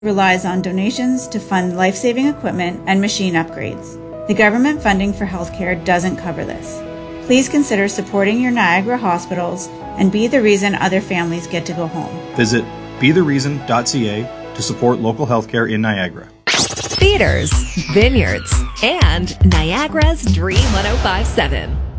relies on donations to fund life-saving equipment and machine upgrades. The government funding for healthcare doesn't cover this. Please consider supporting your Niagara hospitals and be the reason other families get to go home. Visit bethereason.ca to support local healthcare in Niagara. Theaters, vineyards, and Niagara's Dream 105.7.